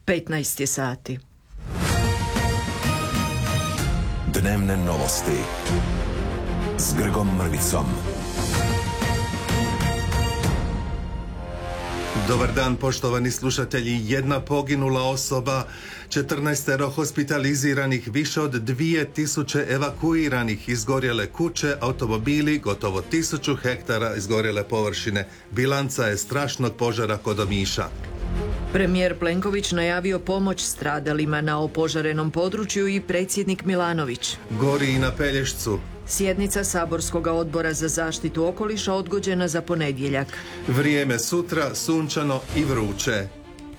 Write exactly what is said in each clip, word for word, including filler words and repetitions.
petnaest je sati. Dnevne novosti s Grgom Mrvicom. Dobar dan, poštovani slušatelji. Jedna poginula osoba, četrnaestero hospitaliziranih, više od dvije tisuće evakuiranih, izgorjele kuće, automobili, gotovo tisuću hektara izgorjele površine. Bilanca je strašnog požara kod Omiša. Premijer Plenković najavio pomoć stradalima na opožarenom području i predsjednik Milanović. Gori i na Pelješcu. Sjednica Saborskog odbora za zaštitu okoliša odgođena za ponedjeljak. Vrijeme sutra, sunčano i vruće.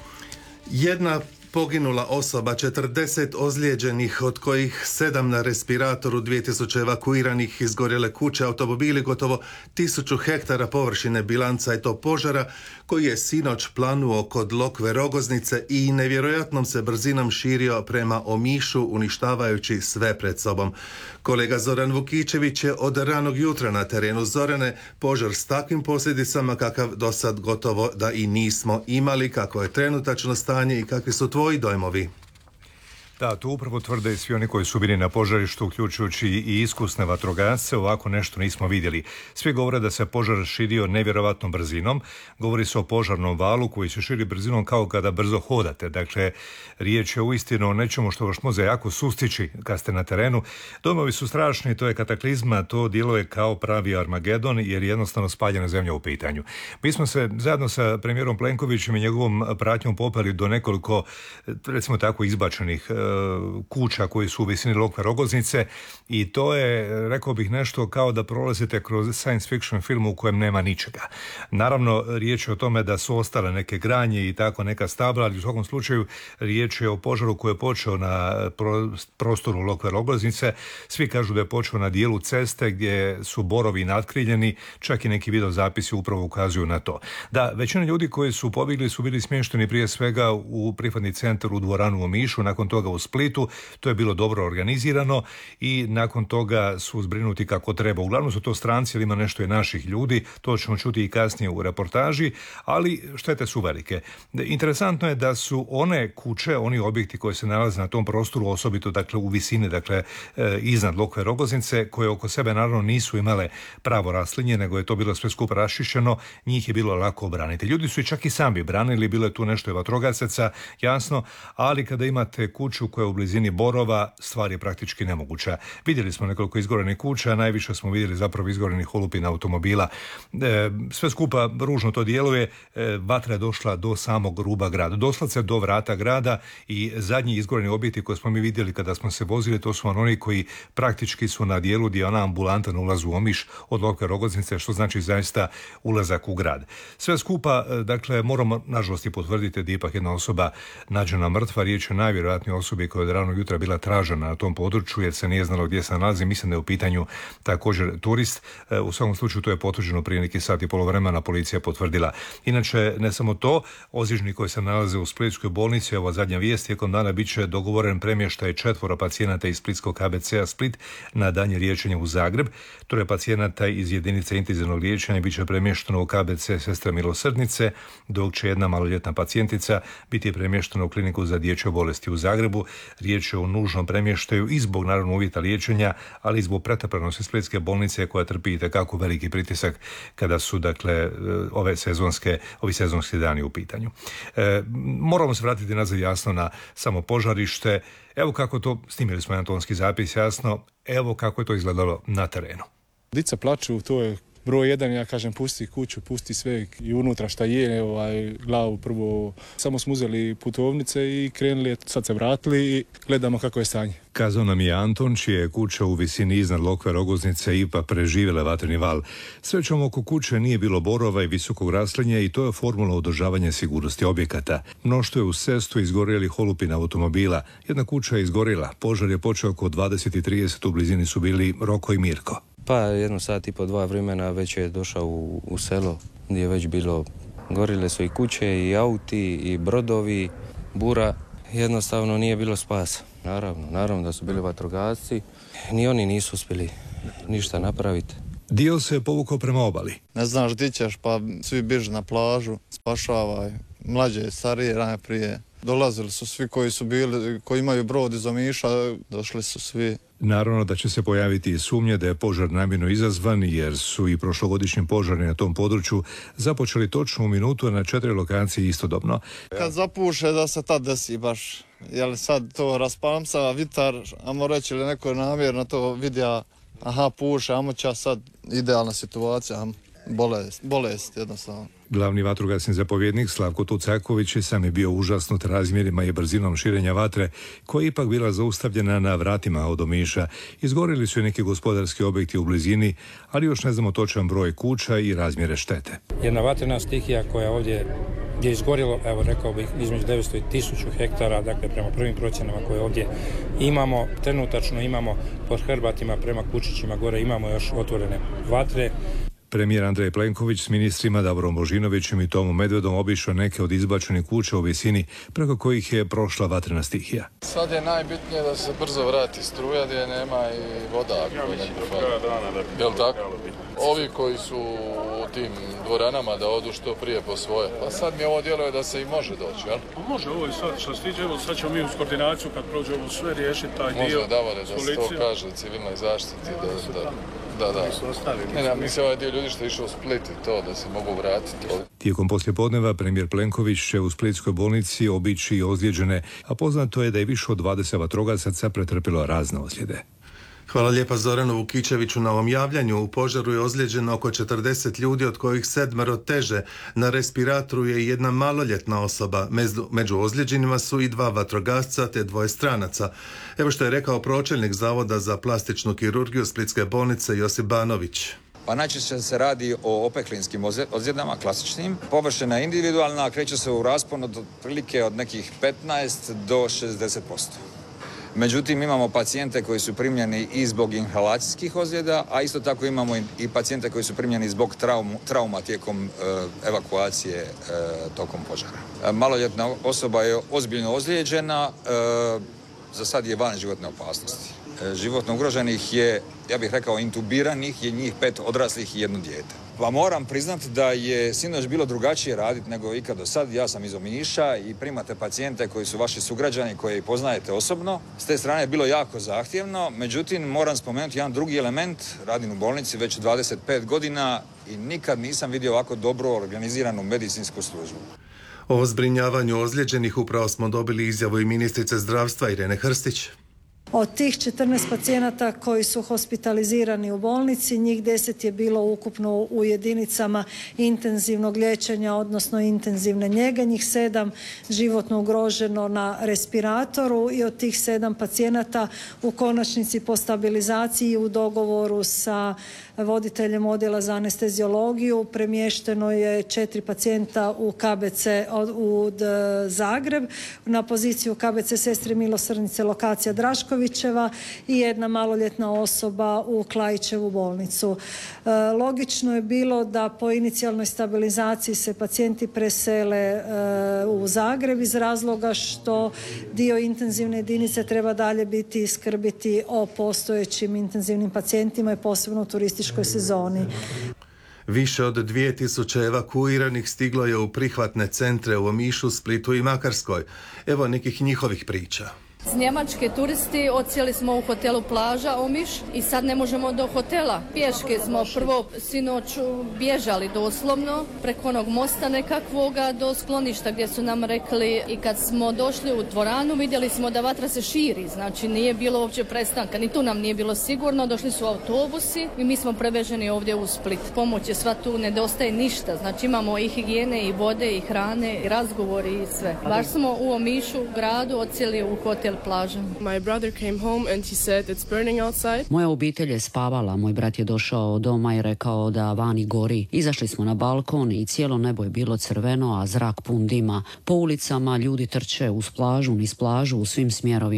Jedna poginula osoba, četrdeset ozlijeđenih, od kojih sedam na respiratoru, dvije tisuće evakuiranih, izgorjele kuće, automobili, gotovo tisuću hektara površine. Bilanca je to požara koji je sinoć planuo kod Lokve Rogoznice i nevjerojatnom se brzinom širio prema Omišu, uništavajući sve pred sobom. Kolega Zoran Vukičević je od ranog jutra na terenu. Zorane, požar s takvim posljedicama kakav do sad gotovo da i nismo imali, kako je trenutačno stanje i kakvi su tvoji dojmovi? Da, to upravo tvrde i svi oni koji su bili na požarištu, uključujući i iskusne vatrogasce. Ovako nešto nismo vidjeli. Svi govore da se požar širio nevjerovatnom brzinom. Govori se o požarnom valu koji se širi brzinom kao kada brzo hodate. Dakle, riječ je uistinu o nečemu što vas može jako sustići kad ste na terenu. Dojmovi su strašni, to je kataklizma, to djeluje kao pravi Armagedon jer je jednostavno spaljena zemlja u pitanju. Mi smo se zajedno sa premijerom Plenkovićem i njegovom pratnjom popeli do nekoliko, recimo tako, izbačenih kuća koji su u visini Lokve Rogoznice i to je, rekao bih, nešto kao da prolazite kroz science fiction film u kojem nema ničega. Naravno, riječ je o tome da su ostale neke granje i tako neka stabla, ali u svakom slučaju riječ je o požaru koji je počeo na prostoru Lokve Rogoznice. Svi kažu da je počeo na dijelu ceste gdje su borovi natkriljeni, čak i neki videozapisi upravo ukazuju na to. Da, većina ljudi koji su pobjegli su bili smješteni prije svega u prihvatni centar u dvoranu u Omišu, nakon toga u Splitu. To je bilo dobro organizirano i nakon toga su zbrinuti kako treba. Uglavnom su to stranci, ali ima nešto i naših ljudi, to ćemo čuti i kasnije u reportaži, ali štete su velike. Interesantno je da su one kuće, oni objekti koji se nalaze na tom prostoru, osobito dakle u visini, dakle iznad Lokve Rogoznice, koje oko sebe naravno nisu imale pravo raslinje, nego je to bilo sve skupa raščišćeno, njih je bilo lako obraniti. Ljudi su i čak i sami branili, bilo je tu nešto i vatrogasaca, jasno, ali kada imate kuću koja je u blizini borova, stvar je praktički nemoguća. Vidjeli smo nekoliko izgorenih kuća, najviše smo vidjeli zapravo izgorenih olupina automobila. E, sve skupa ružno to djeluje, e, vatra je došla do samog ruba grada, doslovce do vrata grada i zadnji izgoreni objekti koje smo mi vidjeli kada smo se vozili, to su oni koji praktički su na dijelu gdje je ona ambulanta na ulazu u Omiš od Lokve Rogoznice, što znači zaista ulazak u grad. Sve skupa, dakle, moramo nažalost i potvrditi da ipak jedna osoba nađena mrtva, riječ je o najvjerojatnije osobi koja je od ranog jutra bila tražena na tom području jer se nije znalo gdje se nalazi. Mislim da je u pitanju također turist. U svakom slučaju to je potvrđeno prije neki sat i pol vremena, policija potvrdila. Inače, ne samo to, ozlijeđeni koji se nalaze u Splitskoj bolnici, ova zadnja vijest, tijekom dana bit će dogovoren premještaj četvora pacijenata iz Splitskog K B C-a Split na daljnje liječenje u Zagreb. Troje pacijenata iz jedinice intenzivnog liječenja bit će premješteno u K B C Sestre Milosrdnice, dok će jedna maloljetna pacijentica biti premještena u kliniku za dječje bolesti u Zagrebu. Riječ je o nužnom premještaju i zbog naravno uvjeta liječenja, ali i zbog pretrpanosti Splitske bolnice koja trpi itekako veliki pritisak kada su dakle ove sezonske, ovi sezonski dani u pitanju. E, moramo se vratiti nazad jasno na samo požarište. Evo kako to, snimili smo jedan tonski zapis, jasno, evo kako je to izgledalo na terenu. Dica plaču, to je broj jedan, ja kažem, pusti kuću, pusti sve i unutra šta je, ovaj, glavu prvo. Samo smo uzeli putovnice i krenuli, sad se vratili i gledamo kako je stanje. Kazao nam je Anton, čija je kuća u visini iznad Lokve Rogoznice ipak preživjela vatreni val. Srećom oko kuće nije bilo borova i visokog raslinja i to je formula održavanja sigurnosti objekata. Mnoštvo je u cestu izgorjelih olupina automobila. Jedna kuća je izgorjela. Požar je počeo oko dvadeset i trideset, u blizini su bili Roko i Mirko. Pa jedno sat i po dva vremena već je došao u, u selo gdje je već bilo, gorile su i kuće i auti i brodovi, bura, jednostavno nije bilo spasa. Naravno, naravno da su bili vatrogasci, ni oni nisu uspjeli ništa napraviti. Dio se povukao prema obali. Ne znaš gdje ćeš, pa svi bježe na plažu, spašavaj, mlađe, starije, najprije. Dolazili su svi koji su bili, koji imaju brod iz Omiša, došli su svi. Naravno da će se pojaviti i sumnje da je požar namjerno izazvan, jer su i prošlogodišnji požari na tom području započeli točno u minutu na četiri lokacije istodobno. Kad zapuše da se tad desi baš, jel sad to raspamsa, vitar, amo reći ili neko namjerno to vidja, aha puše, amo će sad idealna situacija, bolest, bolest jednostavno. Glavni vatrogasni zapovjednik Slavko Tucaković sam je bio užasnut razmjerima i brzinom širenja vatre, koja je ipak bila zaustavljena na vratima od Omiša. Izgorili su i neki gospodarski objekti u blizini, ali još ne znamo točan broj kuća i razmjere štete. Jedna vatrena stihija koja ovdje je izgorilo, evo rekao bih, između devetsto i tisuću hektara, dakle prema prvim procjenama koje ovdje imamo, trenutačno imamo pod Hrbatima prema Kučićima gore imamo još otvorene vatre. Premijer Andrej Plenković s ministrima Davorom Božinovićem i Tomom Medvedom obišao neke od izbačenih kuća u visini preko kojih je prošla vatrena stihija. Sad je najbitnije da se brzo vrati struja gdje nema i voda. Jel tako? Ovi koji su u tim dvoranama da odu što prije po svoje. Pa sad mi ovo djeluje da se i može doći, jel? Pa može, ovo je sad što se tiče, evo sad ćemo mi uz koordinaciju kad prođe ovo sve riješiti taj dio. Može, Davore, da se to kaže civilnoj zaštiti, da, da, da, da. Ne, ne, mislim ovaj dio ljudi što je išao u Split i to, da se mogu vratiti. Tijekom poslijepodneva premijer Plenković će u Splitskoj bolnici obići i ozlijeđene, a poznato je da je više od dvadeset vatrogasaca pretrpilo razne ozljede. Hvala lijepa Zoranu Vukičeviću na ovom javljanju. U požaru je ozlijeđeno oko četrdeset ljudi, od kojih sedmero teže. Na respiratoru je i jedna maloljetna osoba. Među, među ozlijeđenima su i dva vatrogasca te dvoje stranaca. Evo što je rekao pročelnik Zavoda za plastičnu kirurgiju Splitske bolnice Josip Banović. Pa najčešće se radi o opeklinskim ozljedama, klasičnim. Površina individualna, kreće se u raspon od prilike od nekih petnaest do šezdeset posto. Međutim, imamo pacijente koji su primljeni i zbog inhalacijskih ozljeda, a isto tako imamo i pacijente koji su primljeni zbog traumu, trauma tijekom e, evakuacije e, tokom požara. E, maloljetna osoba je ozbiljno ozlijeđena, e, za sad je van životne opasnosti. E, životno ugroženih je, ja bih rekao, intubiranih je njih pet odraslih i jedno dijete. Pa moram priznati da je sinoć bilo drugačije raditi nego ikad do sad. Ja sam iz Omiša i primate pacijente koji su vaši sugrađani, koje poznajete osobno. S te strane je bilo jako zahtjevno, međutim moram spomenuti jedan drugi element. Radim u bolnici već dvadeset pet godina i nikad nisam vidio ovako dobro organiziranu medicinsku službu. O zbrinjavanju ozlijeđenih upravo smo dobili izjavu i ministrice zdravstva Irene Hrstić. Od tih četrnaest pacijenata koji su hospitalizirani u bolnici, njih deset je bilo ukupno u jedinicama intenzivnog liječenja, odnosno intenzivne njege, njih sedam životno ugroženo na respiratoru i od tih sedam pacijenata u konačnici po stabilizaciji u dogovoru sa voditeljem odjela za anesteziologiju premješteno je četiri pacijenta u K B C u Zagreb, na poziciju K B C Sestre milosrdnice lokacija Draškovićeva i jedna maloljetna osoba u Klajićevu bolnicu. E, logično je bilo da po inicijalnoj stabilizaciji se pacijenti presele e, u Zagreb iz razloga što dio intenzivne jedinice treba dalje biti i skrbiti o postojećim intenzivnim pacijentima i posebno u turističkoj sezoni. Više od dvije tisuće evakuiranih stiglo je u prihvatne centre u Omišu, Splitu i Makarskoj. Evo nekih njihovih priča. S Njemačke turisti odsjeli smo u hotelu Plaža Omiš i sad ne možemo do hotela. Pješke smo prvo sinoć bježali doslovno preko onog mosta nekakvoga do skloništa gdje su nam rekli i kad smo došli u dvoranu vidjeli smo da vatra se širi, znači nije bilo uopće prestanka, ni tu nam nije bilo sigurno, došli su autobusi i mi smo preveženi ovdje u Split. Pomoć je sva tu, nedostaje ništa, znači imamo i higijene i vode i hrane i razgovori i sve. Baš smo u Omišu gradu odsjeli u hotel Plaža. My brother came home and he said it's burning outside. Moja obitelj je spavala, moj brat je došao doma i rekao da vani gori. Izašli smo na balkon i cijelo nebo je bilo crveno, a zrak pun dima. Po ulicama ljudi trče uz plažu, niz plažu u svim smjerovima.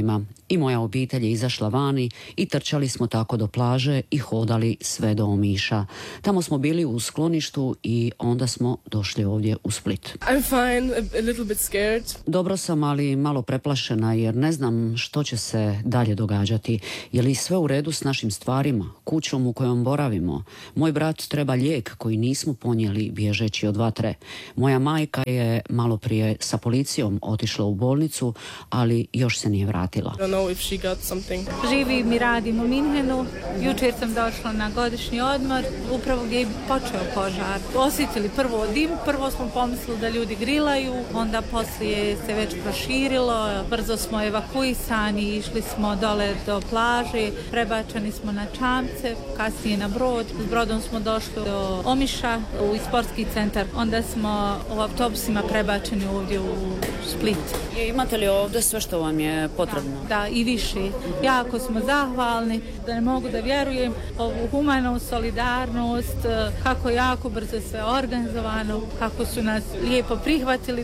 I moja obitelj je izašla vani i trčali smo tako do plaže i hodali sve do Omiša. Tamo smo bili u skloništu i onda smo došli ovdje u Split. I'm fine, a little bit scared. Dobro sam, ali malo preplašena jer ne znam što će se dalje događati. Je li sve u redu s našim stvarima, kućom u kojom boravimo? Moj brat treba lijek koji nismo ponijeli bježeći od vatre. Moja majka je malo prije sa policijom otišla u bolnicu, ali još se nije vratila. I don't know if she got something. Živim i radim u Minhenu. Jučer sam došla na godišnji odmor, upravo gdje je počeo požar. Osjetili prvo dim, prvo smo pomislili da ljudi grilaju, onda poslije se već proširilo, brzo smo evakuisani, išli smo dole do plaže, prebačeni smo na čamce, kasnije na brod. S brodom smo došli do Omiša, u sportski centar, onda smo u autobusima prebačeni ovdje u Split. Imate li ovdje sve što vam je potrebno? Da, i više. Jako smo zahvalni, da ne mogu da vjerujem ovu humanu solidarnost, kako jako brzo sve organizovano, kako su nas lijepo prihvatili.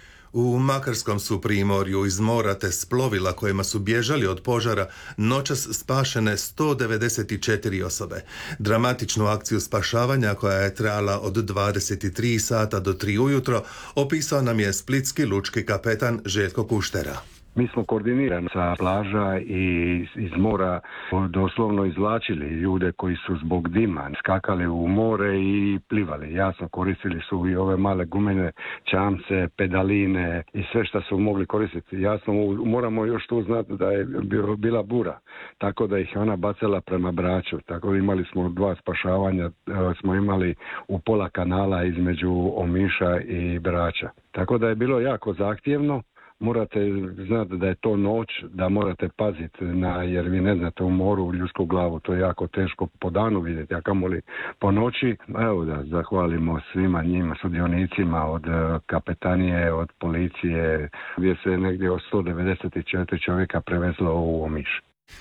U Makarskom su primorju iz mora te s plovila kojima su bježali od požara noćas spašene sto devedeset četiri osobe. Dramatičnu akciju spašavanja koja je trajala od dvadeset tri sata do tri ujutro opisao nam je splitski lučki kapetan Željko Kuštera. Mi smo koordinirani sa plaža i iz mora doslovno izvlačili ljude koji su zbog dima skakali u more i plivali. Jasno, koristili su i ove male gumene čamce, pedaline i sve što su mogli koristiti. Jasno, moramo još tu znati da je bila bura, tako da ih ona bacala prema Braču. Tako da imali smo dva spašavanja, smo imali u pola kanala između Omiša i Brača. Tako da je bilo jako zahtjevno. Morate znati da je to noć, da morate paziti, na, jer vi ne znate u moru u ljudsku glavu, to je jako teško po danu vidjeti, a kamoli po noći. Evo da zahvalimo svima njima, sudionicima od kapetanije, od policije, gdje se negdje od sto devedeset četiri čovjeka prevezlo u Omiš.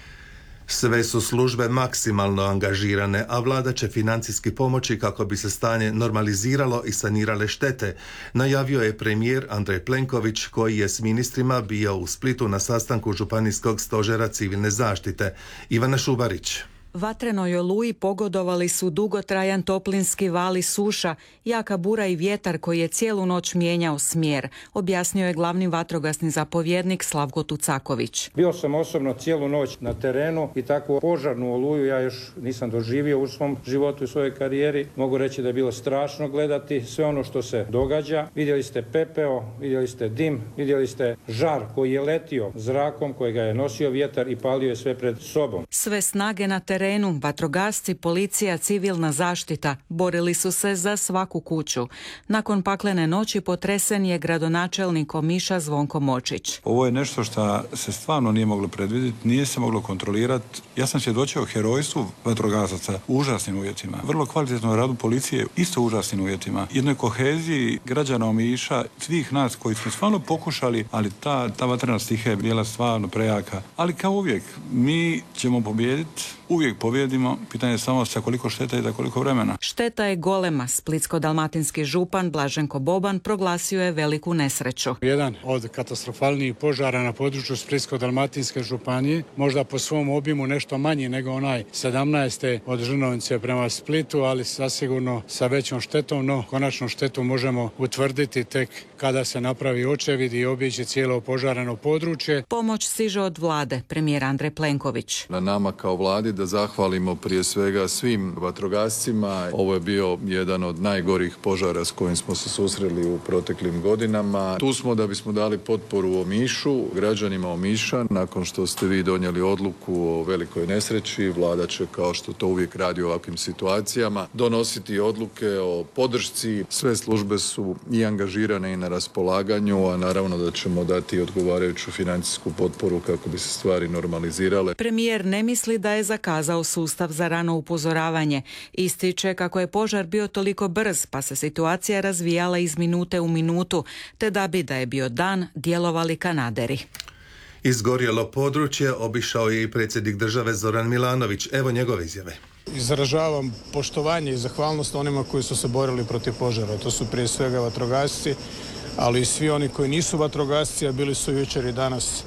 Sve su službe maksimalno angažirane, a vlada će financijski pomoći kako bi se stanje normaliziralo i sanirale štete, najavio je premijer Andrej Plenković koji je s ministrima bio u Splitu na sastanku Županijskog stožera civilne zaštite. Ivana Šubarić. Vatrenoj oluji pogodovali su dugotrajan toplinski val i suša, jaka bura i vjetar koji je cijelu noć mijenjao smjer, objasnio je glavni vatrogasni zapovjednik Slavko Tucaković. Bio sam osobno cijelu noć na terenu i takvu požarnu oluju ja još nisam doživio u svom životu i svojoj karijeri. Mogu reći da je bilo strašno gledati sve ono što se događa. Vidjeli ste pepeo, vidjeli ste dim, vidjeli ste žar koji je letio zrakom, kojega je nosio vjetar i palio je sve pred sobom. Sve snage na terenu, vatrogasci, policija, civilna zaštita borili su se za svaku kuću. Nakon paklene noći potresen je gradonačelnik Omiša Zvonko Močić. Ovo je nešto što se stvarno nije moglo predvidjeti, nije se moglo kontrolirati. Ja sam svjedočio herojstvu vatrogasaca u užasnim uvjetima. Vrlo kvalitetno radu policije isto u užasnim uvjetima. Jednoj koheziji građana Omiša, svih nas koji smo stvarno pokušali, ali ta, ta vatrena stiha je bila stvarno prejaka. Ali kao uvijek, mi ćemo pobijediti. Uvijek pobjedimo, pitanje je samo sa koliko šteta i za koliko vremena. Šteta je golema. Splitsko-dalmatinski župan Blaženko Boban proglasio je veliku nesreću. Jedan od katastrofalnijih požara na području Splitsko-dalmatinske županije, možda po svom obimu nešto manji nego onaj sedamnaeste od Žrnovnice prema Splitu, ali zasigurno sa većom štetom, no konačnu štetu možemo utvrditi tek kada se napravi očevid i obiđe cijelo požareno područje. Pomoć stiže od vlade, premijer Andrej Plenković. Na nama kao vladi da zahvalimo prije svega svim vatrogascima. Ovo je bio jedan od najgorih požara s kojim smo se susreli u proteklim godinama. Tu smo da bismo dali potporu Omišu, građanima Omiša. Nakon što ste vi donijeli odluku o velikoj nesreći, vlada će, kao što to uvijek radi u ovakvim situacijama, donositi odluke o podršci. Sve službe su i angažirane i na raspolaganju, a naravno da ćemo dati odgovarajuću financijsku potporu kako bi se stvari normalizirale. Premijer ne misli da je zakazao sustav za rano upozoravanje. Ističe kako je požar bio toliko brz, pa se situacija razvijala iz minute u minutu, te da bi da je bio dan djelovali kanaderi. Izgorjelo područje obišao je i predsjednik države Zoran Milanović. Evo njegove izjave. Izražavam poštovanje i zahvalnost onima koji su se borili protiv požara. To su prije svega vatrogasci, ali i svi oni koji nisu vatrogasci, a bili su jučer i danas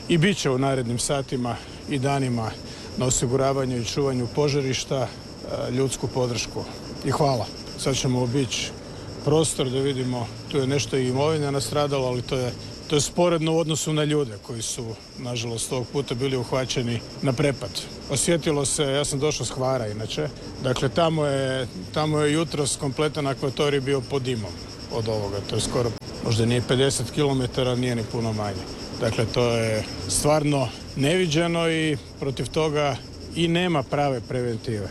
i bit će u narednim satima i danima na osiguravanju i čuvanju požarišta ljudsku podršku. I hvala. Sad ćemo obići prostor da vidimo, tu je nešto i imovine nastradalo, ali to je, to je sporedno u odnosu na ljude koji su, nažalost, ovog puta bili uhvaćeni na prepad. Osjetilo se, ja sam došao s Hvara inače, dakle tamo je, tamo je jutros kompletan akvatorij bio pod dimom od ovoga, to je skoro, možda nije pedeset kilometara, nije ni puno manje. Dakle, to je stvarno neviđeno i protiv toga i nema prave preventive.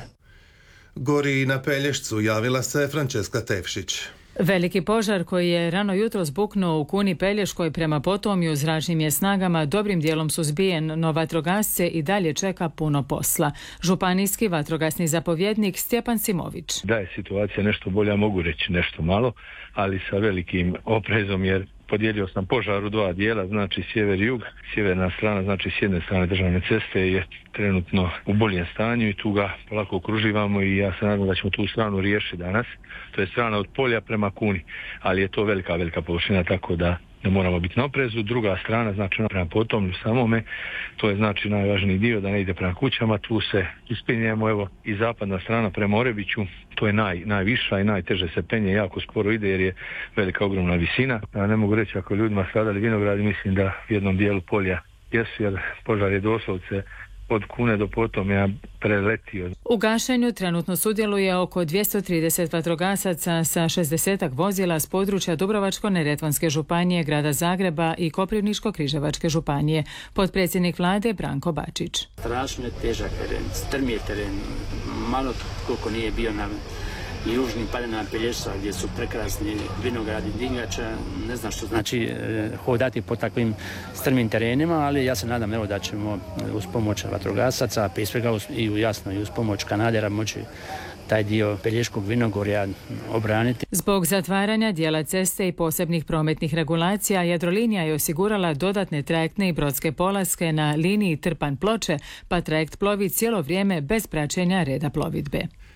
Gori i na Pelješcu, javila se Frančeska Tevšić. Veliki požar koji je rano jutro zbuknuo u Kuni Pelješkoj prema Potomju zračnim je snagama dobrim dijelom suzbijen, no vatrogasce i dalje čeka puno posla. Županijski vatrogasni zapovjednik Stjepan Simović. Da je situacija nešto bolja, mogu reći nešto malo, ali sa velikim oprezom jer podijelio sam požar u dva dijela, znači sjever i jug. Sjeverna strana, znači s jedne strane državne ceste je trenutno u boljem stanju i tu ga polako okruživamo i ja se nadam da ćemo tu stranu riješiti danas. To je strana od polja prema Kuni, ali je to velika, velika površina, tako da ne moramo biti na oprezu. Druga strana, znači prema Potomlju samome, to je znači najvažniji dio da ne ide prema kućama, tu se ispinjemo, evo i zapadna strana prema Orebiću, to je naj, najviša i najteže se penje, jako sporo ide jer je velika ogromna visina. Ja ne mogu reći ako ljudima stradali vinogradi, mislim da u jednom dijelu polja jesu jer požar je doslovce od Kune do Potomlja preletio. U gašenju trenutno sudjeluje oko dvjesto trideset vatrogasaca sa šezdeset vozila s područja Dubrovačko-neretvanske županije, grada Zagreba i Koprivničko-križevačke županije. Potpredsjednik vlade Branko Bačić. Strašno je težak teren, strm je teren, malo koliko nije bio na južnim padinama Pelješca gdje su prekrasni vinogradi dingača, ne znam što znači e, hodati po takvim strmim terenima, ali ja se nadam evo da ćemo uz pomoć vatrogasaca, prije svega uz, i jasno i uz pomoć kanadera moći taj dio Pelješkog vinogorja obraniti. Zbog zatvaranja dijela ceste i posebnih prometnih regulacija, Jadrolinija je osigurala dodatne trajektne i brodske polaske na liniji Trpanj-Ploče, pa trajekt plovi cijelo vrijeme bez praćenja reda plovidbe.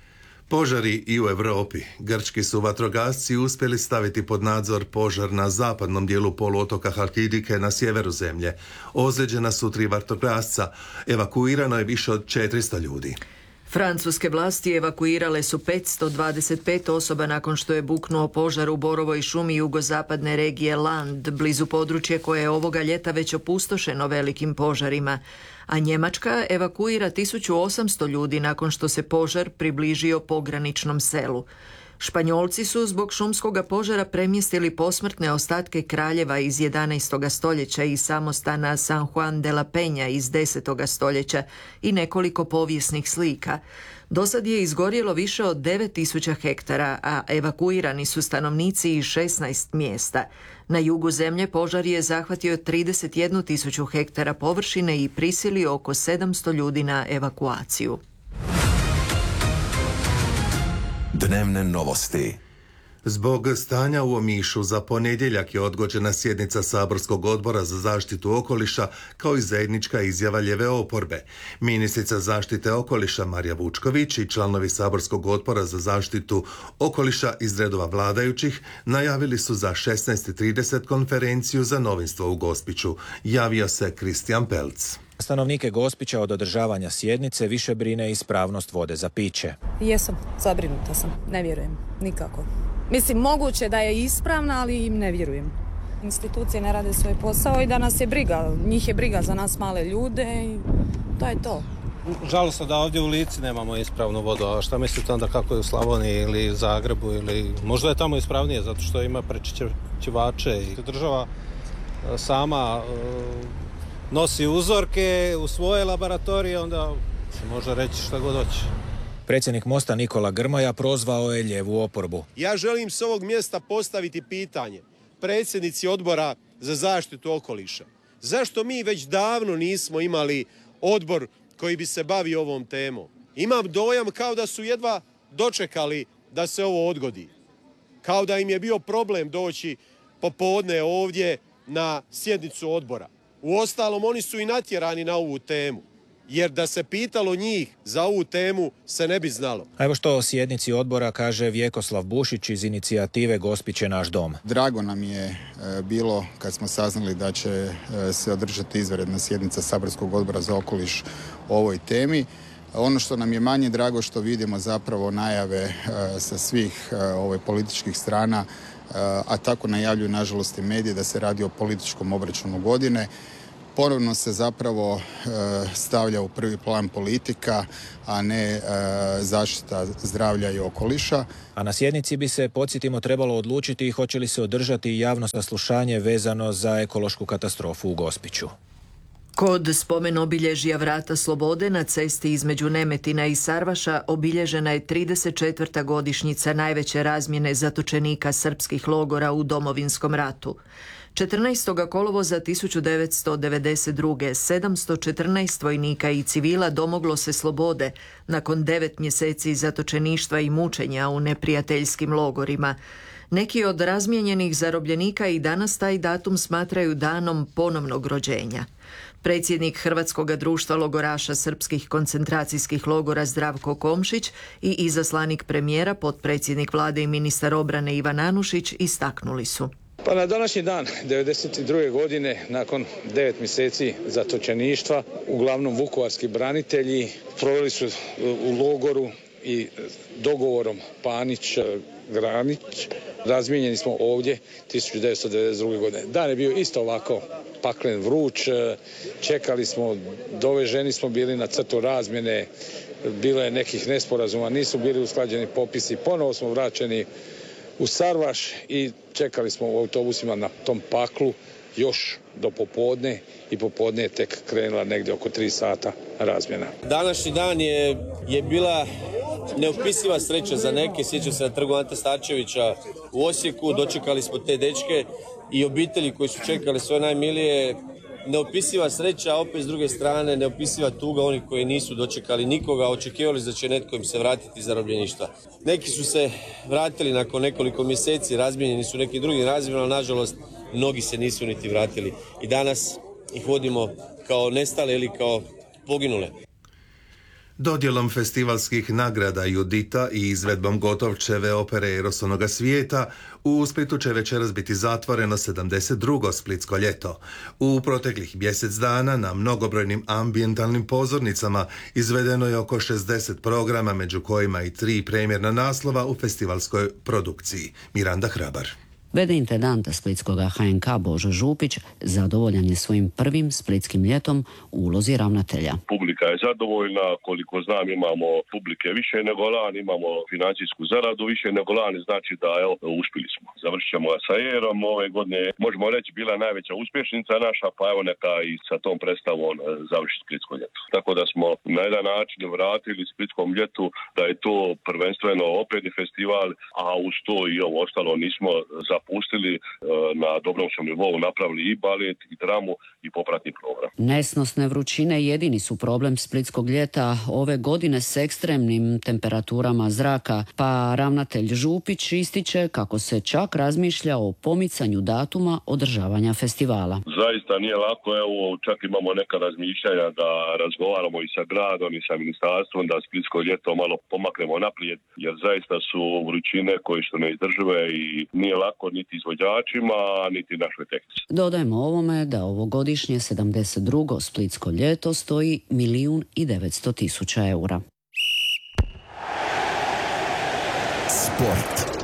Požari i u Europi. Grčki su vatrogasci uspjeli staviti pod nadzor požar na zapadnom dijelu poluotoka Halkidike na sjeveru zemlje. Ozlijeđena su tri vatrogasca. Evakuirano je više od četiristo ljudi. Francuske vlasti evakuirale su petsto dvadeset pet osoba nakon što je buknuo požar u borovoj šumi jugozapadne regije Land, blizu područja koje je ovoga ljeta već opustošeno velikim požarima. A Njemačka evakuira tisuću osamsto ljudi nakon što se požar približio pograničnom selu. Španjolci su zbog šumskog požara premjestili posmrtne ostatke kraljeva iz jedanaestog stoljeća i samostana San Juan de la Peña iz desetog stoljeća i nekoliko povijesnih slika. Dosad je izgorjelo više od devet tisuća hektara, a evakuirani su stanovnici iz šesnaest mjesta. Na jugu zemlje požar je zahvatio trideset jednu tisuću hektara površine i prisilio oko sedamsto ljudi na evakuaciju. Dnevne novosti. Zbog stanja u Omišu za ponedjeljak je odgođena sjednica Saborskog odbora za zaštitu okoliša kao i zajednička izjava lijeve oporbe. Ministrica zaštite okoliša Marija Vučković i članovi Saborskog odbora za zaštitu okoliša iz redova vladajućih najavili su za šesnaest i trideset konferenciju za novinstvo u Gospiću. Javio se Kristijan Pelc. Stanovnike Gospića od održavanja sjednice više brine ispravnost vode za piće. Jesam, zabrinuta sam, ne vjerujem, nikako. Mislim, moguće da je ispravna, ali im ne vjerujem. Institucije ne rade svoj posao i da nas je briga, njih je briga za nas male ljude i to je to. Žalostno da ovdje u Lici nemamo ispravnu vodu, a šta mislite onda kako je u Slavoniji ili Zagrebu ili možda je tamo ispravnije zato što ima prečišćivače i država sama nosi uzorke u svoje laboratorije, onda se može reći šta god hoće. Predsjednik Mosta Nikola Grmoja prozvao je lijevu oporbu. Ja želim s ovog mjesta postaviti pitanje predsjednici odbora za zaštitu okoliša. Zašto mi već davno nismo imali odbor koji bi se bavio ovom temom? Imam dojam kao da su jedva dočekali da se ovo odgodi. Kao da im je bio problem doći popodne ovdje na sjednicu odbora. Uostalom, oni su i natjerani na ovu temu. jer da se pitalo njih za ovu temu se ne bi znalo. A evo što o sjednici odbora kaže Vjekoslav Bušić iz inicijative Gospić je naš dom. Drago nam je e, bilo kad smo saznali da će e, se održati izvanredna sjednica saborskog odbora za okoliš o ovoj temi. Ono što nam je manje drago što vidimo zapravo najave e, sa svih e, ovaj, političkih strana, e, a tako najavljuju nažalost i mediji da se radi o političkom obračunu godine. Ponovno se zapravo e, stavlja u prvi plan politika, a ne e, zaštita zdravlja i okoliša. A na sjednici bi se, podsjetimo, trebalo odlučiti hoće li se održati javno saslušanje vezano za ekološku katastrofu u Gospiću. Kod spomen obilježja Vrata slobode na cesti između Nemetina i Sarvaša obilježena je trideset četvrta godišnjica najveće razmjene zatočenika srpskih logora u Domovinskom ratu. četrnaestog kolovoza tisuću devetsto devedeset druge. sedamsto četrnaest vojnika i civila domoglo se slobode nakon devet mjeseci zatočeništva i mučenja u neprijateljskim logorima. Neki od razmijenjenih zarobljenika i danas taj datum smatraju danom ponovnog rođenja. Predsjednik Hrvatskog društva logoraša srpskih koncentracijskih logora Zdravko Komšić i izaslanik premijera, potpredsjednik vlade i ministar obrane Ivan Anušić istaknuli su. Pa na današnji dan, devedeset druge godine, nakon devet mjeseci zatočeništva, uglavnom vukovarski branitelji proveli su u logoru i dogovorom Panić-Granić razmijenjeni smo ovdje tisuću devetsto devedeset druge. godine. Dan je bio isto ovako paklen, vruć, čekali smo, doveženi smo bili na crtu razmjene, bilo je nekih nesporazuma, nisu bili usklađeni popisi, ponovo smo vraćeni u Sarvaš i čekali smo u autobusima na tom paklu još do popodne i popodne je tek krenula negdje oko tri sata razmjena. Današnji dan je, je bila neopisiva sreća za neke. Sjećam se na trgu Ante Starčevića u Osijeku, dočekali smo te dečke i obitelji koji su čekali svoje najmilije. Neopisiva sreća, a opet s druge strane neopisiva tuga onih koji nisu dočekali nikoga, očekivali da će netko im se vratiti iz zarobljeništva. Neki su se vratili nakon nekoliko mjeseci, razmijenjeni su neki drugi razmjena, ali nažalost mnogi se nisu niti vratili. I danas ih vodimo kao nestale ili kao poginule. Dodjelom festivalskih nagrada Judita i izvedbom Gotovčeve opere Eros onoga svijeta, u Splitu će večeras biti zatvoreno sedamdeset drugo Splitsko ljeto. U proteklih mjesec dana na mnogobrojnim ambijentalnim pozornicama izvedeno je oko šezdeset programa, među kojima i tri premijerna naslova u festivalskoj produkciji. Miranda Hrabar. V D intendanta splitskog H N K Božo Župić zadovoljan je svojim prvim splitskim ljetom u ulozi ravnatelja. Publika je zadovoljna, koliko znam imamo publike više nego lani, imamo financijsku zaradu više nego lani, znači da evo, uspjeli smo. Završit ćemo sa Erom, ove godine možemo reći bila najveća uspješnica naša, pa evo neka i sa tom predstavom završi Splitsko ljeto. Tako da smo na jedan način vratili Splitskom ljetu da je to prvenstveno operni festival, a uz to i ovo ostalo nismo za pustili na dobrom smo nivou, napravili i balet, i dramu, i popratni program. Nesnosne vrućine jedini su problem splitskog ljeta ove godine s ekstremnim temperaturama zraka, pa ravnatelj Župić ističe kako se čak razmišlja o pomicanju datuma održavanja festivala. Zaista nije lako, evo čak imamo neka razmišljanja da razgovaramo i sa gradom i sa ministarstvom da splitsko ljeto malo pomaknemo naprijed, jer zaista su vrućine koje su neizdržive i nije lako niti izvođačima, niti našoj tehnici. Dodajmo ovome da ovogodišnje sedamdeset drugo Splitsko ljeto stoji milijun i devetsto tisuća eura. Sport.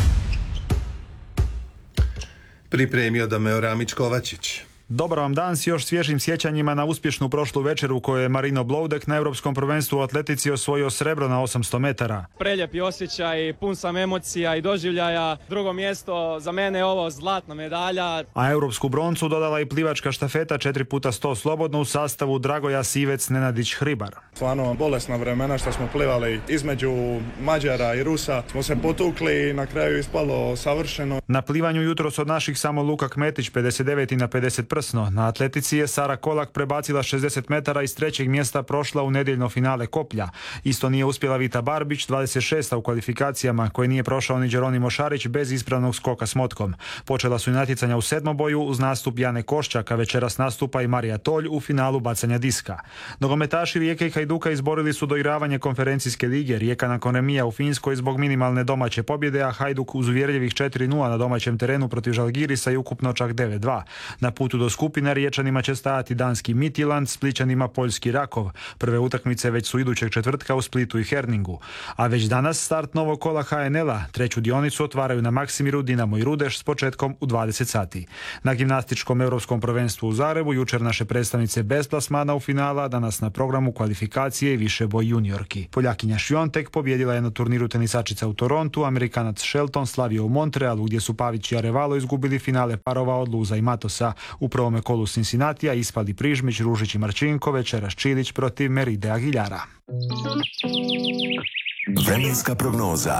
Pripremio Dameo Ramić-Kovačić. Dobar vam dan s još svježim sjećanjima na uspješnu prošlu večer u kojoj je Marino Bloudek na Europskom prvenstvu u atletici osvojio srebro na osamsto metara. Preljepi osjećaj, pun sam emocija i doživljaja. Drugo mjesto za mene je ovo zlatna medalja. A europsku broncu dodala i plivačka štafeta četiri puta sto slobodno u sastavu Dragoja Sivec, Nenadić, Hribar. Stvarno bolesna vremena što smo plivali između Mađara i Rusa. Smo se potukli i na kraju ispalo savršeno. Na plivanju jutros od naših samo Luka Kmetić pedeset devet na pedeset jedan vrsno. Na atletici je Sara Kolak prebacila šezdeset metara iz trećeg mjesta prošla u nedjeljno finale koplja. Isto nije uspjela Vita Barbić, dvadeset šesta u kvalifikacijama, koje nije prošao ni Đeronimo Šarić bez ispravnog skoka s motkom. Počela su i natjecanja u sedmoboju uz nastup Jane Koščak, a večeras nastupa i Marija Tolj u finalu bacanja diska. Nogometaši Rijeke i Hajduka izborili su doigravanje konferencijske lige. Rijeka nakon remija u Finskoj zbog minimalne domaće pobjede, a Hajduk uz uvjerljivih četiri nula na domaćem terenu protiv Žalgirisa i ukupno čak devet dva. Na putu do skupine Riječanima će stajati danski Midtjylland, Splićanima poljski Rakov. Prve utakmice već su idućeg četvrtka u Splitu i Herningu. A već danas start novog kola H N L-a. Treću dionicu otvaraju na Maksimiru Dinamo i Rudeš s početkom u dvadeset sati. Na gimnastičkom europskom prvenstvu u Zagrebu jučer naše predstavnice bez plasmana u finala, danas na programu kvalifikacije i višeboj juniorki. Poljakinja Šviontek pobjedila je na turniru tenisačica u Torontu, Amerikanac Shelton slavio u Montrealu gdje su Pavić i Arevalo izgubili finale parova od Luza i Matosa. U prvome kolu Cincinnatija ispali Prižmić, Ružić i Marčinko, večeras Čilić protiv Meride Aguilara. Vremenska prognoza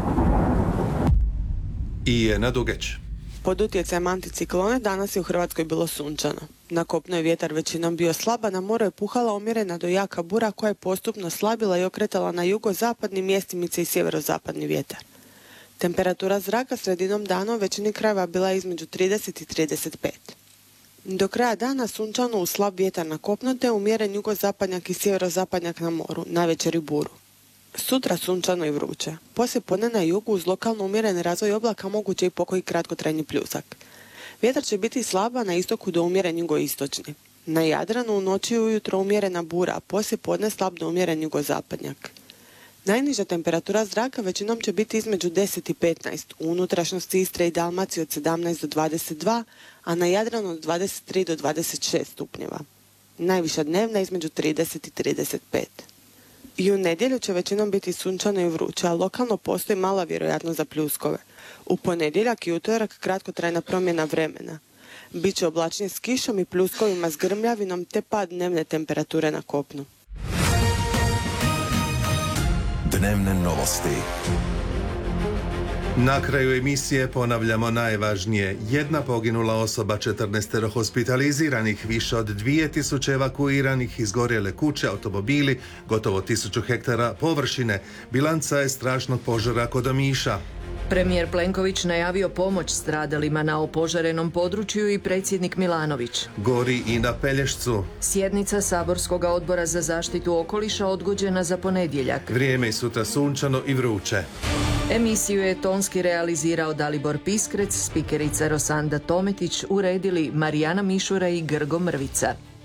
i je na Dugeć. Pod utjecajem anticiklone danas je u Hrvatskoj bilo sunčano. Na kopnu je vjetar većinom bio slab, a na moru je puhala umjerena do jaka bura koja je postupno slabila i okretala na jugozapadni mjestimice i sjeverozapadni vjetar. Temperatura zraka sredinom dana u većini krajeva bila je između trideset i trideset pet. Do kraja dana sunčano uz slab vjetar na kopnu te umjeren jugozapadnjak i sjeverozapadnjak na moru, navečer i buru. Sutra sunčano i vruće. Poslije podne na jugu uz lokalno umjeren razvoj oblaka moguće i pokoji kratkotrajni pljusak. Vjetar će biti slaba na istoku do umjeren jugoistočni. Na Jadranu u noći i ujutro umjerena bura, a poslije podne slab do umjeren jugozapadnjak. Najniža temperatura zraka većinom će biti između deset i petnaest, u unutrašnjosti Istre i Dalmacije od sedamnaest do dvadeset dva, a na Jadranu od dvadeset tri do dvadeset šest stupnjeva. Najviša dnevna između trideset i trideset pet. I u nedjelju će većinom biti sunčano i vruće, a lokalno postoji mala vjerojatnost za pljuskove. U ponedjeljak i utorak kratkotrajna promjena vremena. Biće oblačnije s kišom i pljuskovima s grmljavinom te pad dnevne temperature na kopnu. Dnevne novosti. Na kraju emisije ponavljamo najvažnije. Jedna poginula osoba, četrnaestero hospitaliziranih, više od dvije tisuće evakuiranih, izgorjele kuće, automobili, gotovo tisuću hektara površine. Bilanca je strašnog požara kod Omiša. Premijer Plenković najavio pomoć stradalima na opožarenom području i predsjednik Milanović. Gori i na Pelješcu. Sjednica Saborskog odbora za zaštitu okoliša odgođena za ponedjeljak. Vrijeme je sutra sunčano i vruće. Emisiju je tonski realizirao Dalibor Piskrec, spikerica Rosanda Tometić, uredili Marijana Mišura i Grgo Mrvica.